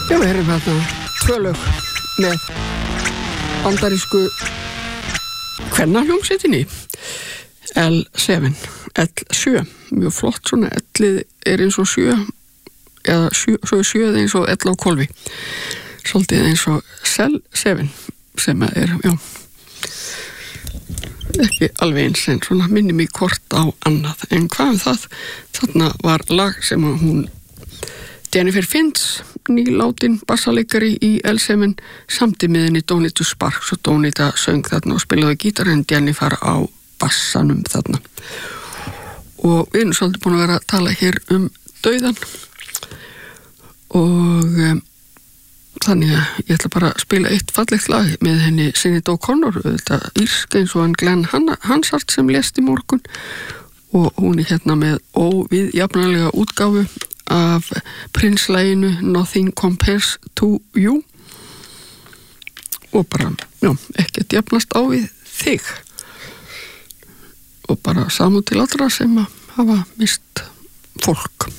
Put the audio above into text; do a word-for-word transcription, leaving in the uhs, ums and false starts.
Já, við erum hérna tvö lög með bandarísku kvennahljómsveitinni L sjö, L sjö, mjög flott svona, L er eins og sjö eða sjö, svo er sjö eins og L á hvolfi, svolítið eins og Cell sjö sem er, já, ekki alveg eins en svona minni mig kort á annað, en hvað um það, þarna var lag sem hún Jennifer Finch, nýlátin bassaleikari í L sjö samdi með henni Donita Sparks og Donita söng þarna og spilaði gítar en Jennifer á bassanum þarna og við erum svolítið búin að vera að tala hér um dauðan og um, þannig að ég ætla bara að spila eitt fallegt lag með henni Sinead O'Connor, þetta írsk eins og hann Glenn Hansard sem lést í morgun og hún er hérna með óviðjafnanlega útgáfu af Prince-laginu Nothing Compares to You og bara, já, ekkert jafnast á við þig og bara samúð til allra sem að hafa mist fólk.